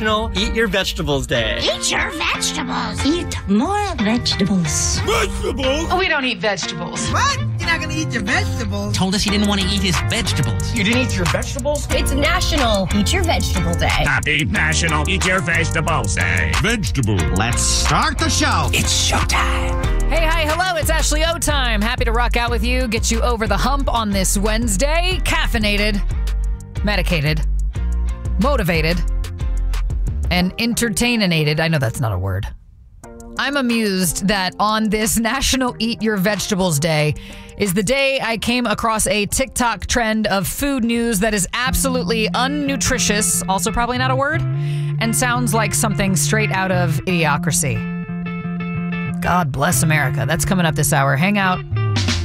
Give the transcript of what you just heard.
National Eat Your Vegetables Day. Eat your vegetables. Eat more vegetables. Vegetables? Oh, we don't eat vegetables. What? You're not gonna eat your vegetables? Told us he didn't want to eat his vegetables. You didn't eat your vegetables? It's National Eat Your Vegetable Day. Happy National Eat Your Vegetables Day. Vegetables. Let's start the show. It's showtime. Hey, hi, hello, it's Ashley O time. Happy to rock out with you, get you over the hump on this Wednesday. Caffeinated, medicated, motivated, and entertainated. I know that's not a word. I'm amused that on this National Eat Your Vegetables Day is the day I came across a TikTok trend of food news that is absolutely unnutritious, also probably not a word, and sounds like something straight out of Idiocracy. God bless America. That's coming up this hour. Hang out.